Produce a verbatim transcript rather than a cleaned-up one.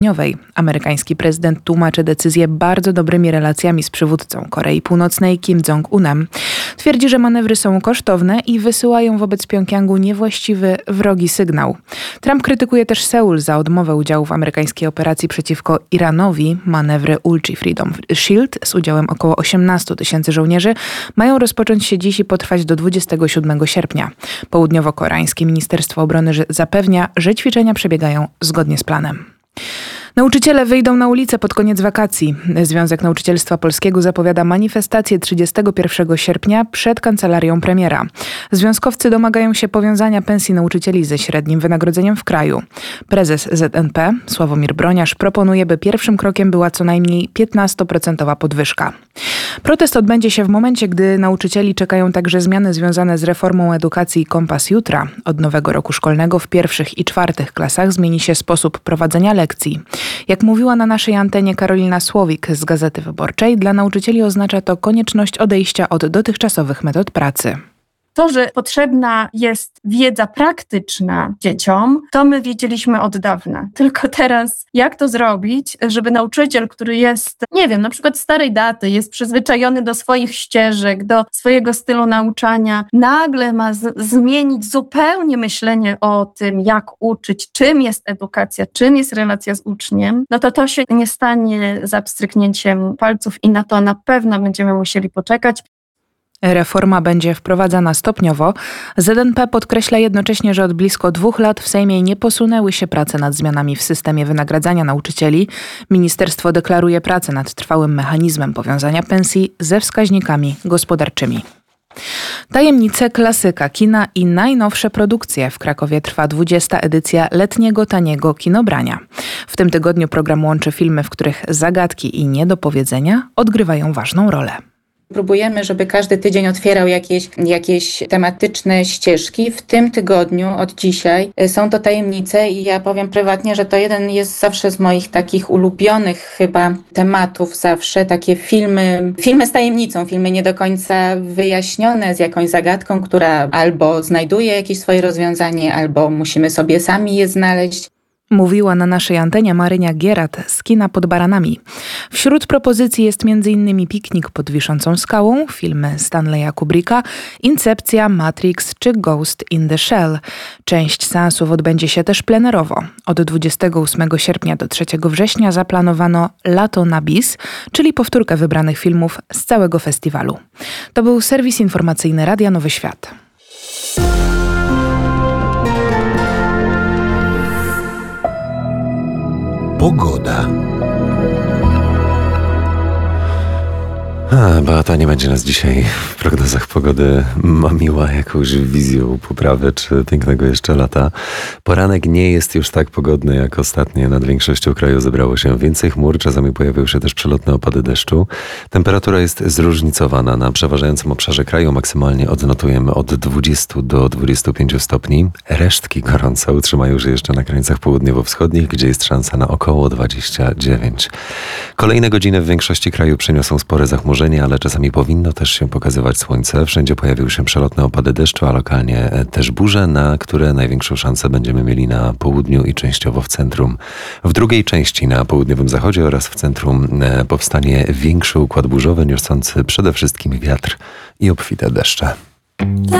Amerykański prezydent tłumaczy decyzję bardzo dobrymi relacjami z przywódcą Korei Północnej Kim Jong-unem. Twierdzi, że manewry są kosztowne i wysyłają wobec Pjongjangu niewłaściwy, wrogi sygnał. Trump krytykuje też Seul za odmowę udziału w amerykańskiej operacji przeciwko Iranowi. Manewry Ulchi Freedom Shield z udziałem około osiemnastu tysięcy żołnierzy mają rozpocząć się dziś i potrwać do dwudziestego siódmego sierpnia. Południowo-koreańskie Ministerstwo Obrony zapewnia, że ćwiczenia przebiegają zgodnie z planem. Nauczyciele wyjdą na ulicę pod koniec wakacji. Związek Nauczycielstwa Polskiego zapowiada manifestację trzydziestego pierwszego sierpnia przed kancelarią premiera. Związkowcy domagają się powiązania pensji nauczycieli ze średnim wynagrodzeniem w kraju. Prezes Z N P Sławomir Broniarz proponuje, by pierwszym krokiem była co najmniej piętnastoprocentowa podwyżka. Protest odbędzie się w momencie, gdy nauczycieli czekają także zmiany związane z reformą edukacji Kompas Jutra. Od nowego roku szkolnego w pierwszych i czwartych klasach zmieni się sposób prowadzenia lekcji. Jak mówiła na naszej antenie Karolina Słowik z Gazety Wyborczej, dla nauczycieli oznacza to konieczność odejścia od dotychczasowych metod pracy. To, że potrzebna jest wiedza praktyczna dzieciom, to my wiedzieliśmy od dawna. Tylko teraz jak to zrobić, żeby nauczyciel, który jest, nie wiem, na przykład starej daty, jest przyzwyczajony do swoich ścieżek, do swojego stylu nauczania, nagle ma z- zmienić zupełnie myślenie o tym, jak uczyć, czym jest edukacja, czym jest relacja z uczniem, no to to się nie stanie za pstryknięciem palców i na to na pewno będziemy musieli poczekać. Reforma będzie wprowadzana stopniowo. Z N P podkreśla jednocześnie, że od blisko dwóch lat w Sejmie nie posunęły się prace nad zmianami w systemie wynagradzania nauczycieli. Ministerstwo deklaruje pracę nad trwałym mechanizmem powiązania pensji ze wskaźnikami gospodarczymi. Tajemnice klasyka kina i najnowsze produkcje. W Krakowie trwa dwudziesta edycja letniego taniego kinobrania. W tym tygodniu program łączy filmy, w których zagadki i niedopowiedzenia odgrywają ważną rolę. Próbujemy, żeby każdy tydzień otwierał jakieś, jakieś tematyczne ścieżki. W tym tygodniu, od dzisiaj, są to tajemnice i ja powiem prywatnie, że to jeden jest zawsze z moich takich ulubionych chyba tematów zawsze. Takie filmy, filmy z tajemnicą, filmy nie do końca wyjaśnione, z jakąś zagadką, która albo znajduje jakieś swoje rozwiązanie, albo musimy sobie sami je znaleźć. Mówiła na naszej antenie Marynia Gierat z kina Pod baranami. Wśród propozycji jest między innymi Piknik pod wiszącą skałą, filmy Stanleya Kubricka, Incepcja, Matrix czy Ghost in the Shell. Część seansów odbędzie się też plenerowo. Od dwudziestego ósmego sierpnia do trzeciego września zaplanowano Lato na bis, czyli powtórkę wybranych filmów z całego festiwalu. To był serwis informacyjny Radia Nowy Świat. Pogoda. A, Beata nie będzie nas dzisiaj w prognozach pogody mamiła jakąś wizją poprawy czy pięknego jeszcze lata. Poranek nie jest już tak pogodny jak ostatnie. Nad większością kraju zebrało się więcej chmur, czasami pojawiły się też przelotne opady deszczu. Temperatura jest zróżnicowana. Na przeważającym obszarze kraju maksymalnie odnotujemy od dwudziestu do dwudziestu pięciu stopni. Resztki gorąca utrzymają się jeszcze na krańcach południowo-wschodnich, gdzie jest szansa na około dwadzieścia dziewięć. Kolejne godziny w większości kraju przyniosą spore zachmurzenie, ale czasami powinno też się pokazywać słońce. Wszędzie pojawiły się przelotne opady deszczu, a lokalnie też burze, na które największą szansę będziemy mieli na południu i częściowo w centrum. W drugiej części na południowym zachodzie oraz w centrum powstanie większy układ burzowy, niosący przede wszystkim wiatr i obfite deszcze.